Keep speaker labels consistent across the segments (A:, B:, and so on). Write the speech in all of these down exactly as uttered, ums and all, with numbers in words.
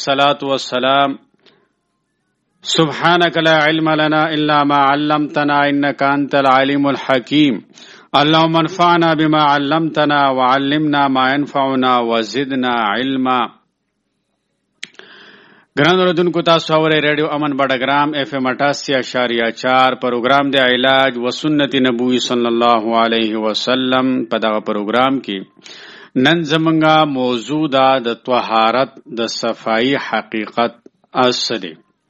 A: الصلاة والسلام سبحانك لا علم لنا إلا ما علمتنا إنك أنت العليم الحكيم اللهم انفعنا بما علمتنا وعلمنا ما ينفعنا وزدنا علما. گران اوردونکو تاسو اورئ ریډیو امن بډګرام اف ام اٹھاسی اشاریه چار پروګرام د علاج و سنت نبوي صلی الله علیه وسلم. په دغه پروګرام کې نن زمونږه موضوع ده د طهارت د صفائی حقیقت اصلي.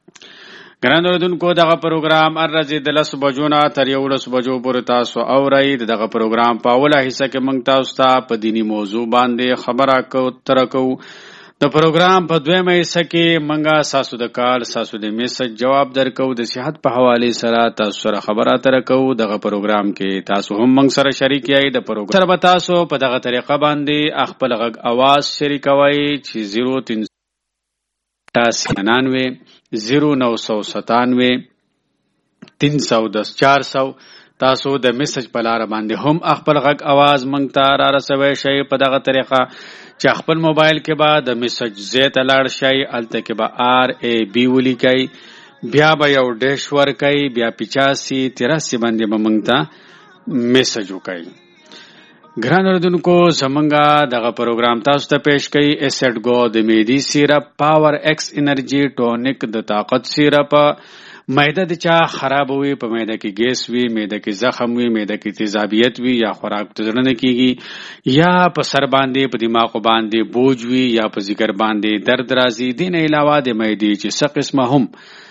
A: گران اوردونکو دغه پروګرام ارزه د لس بجو نه تر یولس بجو پورې تاسو اورئ. دغه پروګرام په اوله حصہ کې موږ تاسو ته په دینی موضوع باندې خبره کو ترکو. د پروګرام په دویمه حصہ کې منګه ساسو د کال ساسو د میسج جواب درکو. د صحت په حواله سره تاسو سره خبره ترکو. دغه پروګرام کې تاسو هم موږ سره شریک یاي. د پروګرام سره به تاسو په دغه طریقه باندې خپل غږ आवाज شریکوي چې صفر تین اٹھاسی ننانوے زیرو نو سو ستانوے تین سو دس چار سو. تاسو د میسج په لار باندې هم خپل غږ आवाज مونږ ته را رسوي شي. په دغه طریقه چې خپل موبایل کې به د میسج زیت لاړ شي الته کې به آر ای بی ولیکي بیا به یو ډیش ورکي بیا پچاسی تراسی باندې به مونږ ته میسج وکړي. ګران اوردونکو زمونږه دغه پروګرام تاسو ته پیش کړي ایسډ گو د میډي سیرپ پاور ایکس انرجی ټونیک د طاقت سیرپ. معده د چا خراب وي په معده کې ګیس وي معده کې زخم وي معده کې تیزابیت وي یا خوراک تزړه نه کیږي یا په سر باندې په دماغ باندې بوج وي یا په ذکر باندې درد راځي. دین علاوه د معدې چې څه قسمه هم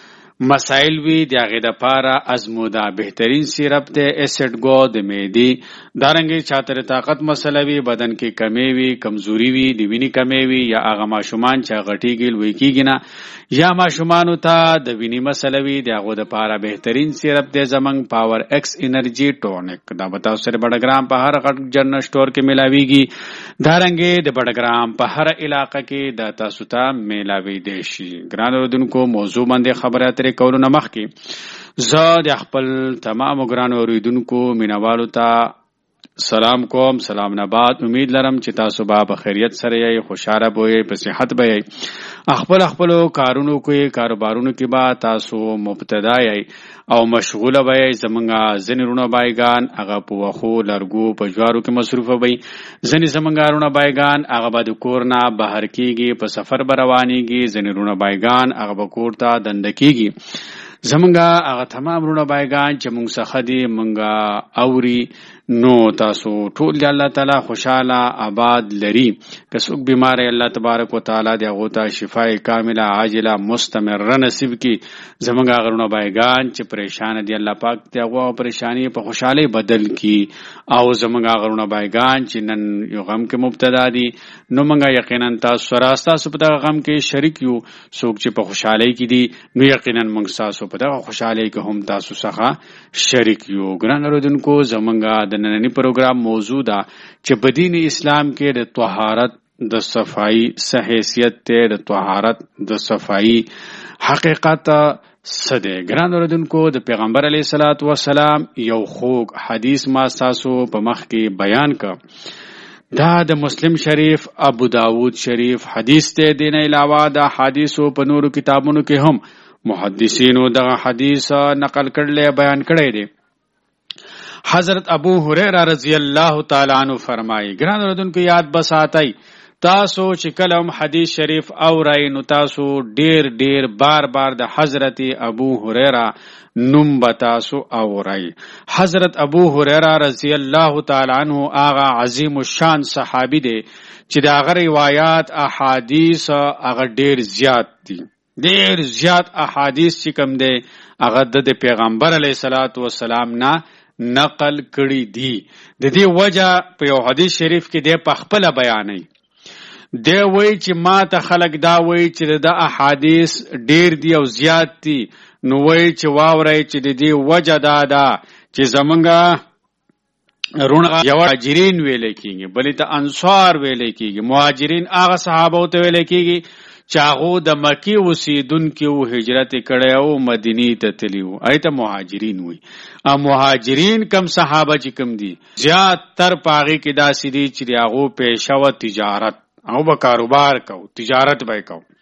A: مسائل وي د هغه د پاره ازمودا بهترین سیرپ ته ایسډ گو د معدې. دارنګه چاته طاقت مسله وي بدن کې کمی وي کمزوري وي د وینې کمی وي یا هغه ماشومان چې غټیږي لوی کیږي نه یا ماشومان ته د وینې مسله وي د هغه د پاره بهترین سیرپ ته زمنګ پاور ایکس انرجی ټونیک. دا بتاو سره بډګرام په هر غټ جنرال سٹور کې ملاويږي. دارنګه د بډګرام په هر علاقه کې د تاسو ته ملاوي دي شي. ګران اوردونکو موضوع باندې خبره ترې کولو نه مخکې زه د خپل تمام ګران اوریدونکو مینوالو ته سلام کوم. سلام نه بعد امید لرم چې تاسو به خیریت سره یې خوشاله بوئ په صحت به یې خپل خپل کارونو کې کاروبارونو کې به تاسو مبتدا یې او مشغوله به یې. زمونږه ځینې رونه بایګان هغه په وخو لرګو په جوارو کې مصروفه وي. ځینې زمونږه رونه بایګان هغه به د کور نه بهر کېږي په سفر به روانېږي. ځینې رونه بایګان هغه به کور ته دنده کېږي. زمونږه هغه تمام رونه بایګان چې مونږ څخه دي مونږه اوري نو تاسو ټول دی الله تعالی خوشاله آباد لري. که څوک بیمار الله تبارک وتعالى دی هغه ته شفای کامله عاجله مستمره نصیب کی. زمونږه غرونه بایګان چې پریشان دي الله پاک دی هغه پریشانی په خوشحالي بدل کی. او زمونږه غرونه بایګان چې نن یو غم کې مبتلا دي نو مونږه یقینا تاسو راستا سو په دغه غم کې شریک یو. څوک چې په خوشحالي کې دي نو یقینا مونږ تاسو په دغه خوشحالي کې هم تاسو څخه شریک یو. ګران اوردونکو زمونږه د نننی پروګرام موضوع ده چې په دین اسلام کې د طهارت د صفائی څه حیثیت ته د طهارت د صفائی حقیقت څه دی. ګران اوردونکو د پیغمبر علیه الصلاۃ والسلام یو خوږ حدیث ما تاسو په مخ کې بیان کړ. دا د مسلم شریف ابو داود شریف حدیث ته. دین علاوه د حدیثو په نورو کتابونو کې هم محدثینو دغه حدیث نقل کړل بیان کړی دی. حضرت ابو هريره رضی الله تعالی عنہ فرمایي. ګران اوردونکو یاد بساتئ تاسو چې کلم حدیث شریف اورئ نو تاسو ډیر ډیر بار بار د حضرت ابو هريره نوم بتاسو اورئ. حضرت ابو هريره رضی الله تعالی عنہ آغا عظیم الشان صحابی دی چې دا غ روایت احادیث هغه ډیر زیات دي. ډیر زیات احادیث چې کوم دی هغه د پیغمبر علیه الصلاۃ والسلام نه نقل کړي دي. د دې وجه په یو حدیث شریف کې دی په خپل بیانوي. دی وایي چې ما ته خلک دا وایي چې د احادیث ډیر دي او زیات دي نو وایي چې واورئ چې د دې وجه دا ده چې زمونږه رونغه یو مهاجرین ویل کېږي بلې ته انصار ویل کېږي. مهاجرین هغه صحابه ته ویل کېږي چې هغه د مکی اوسیدونکو هجرت کړی او مدینې ته تللی وو ایته مهاجرین وي. ا مهاجرین کم صحابه چې کم دي زیات تر پاغي کې داسې دي چې هغه پېښه و تجارت او به کاروبار کو تجارت به کو.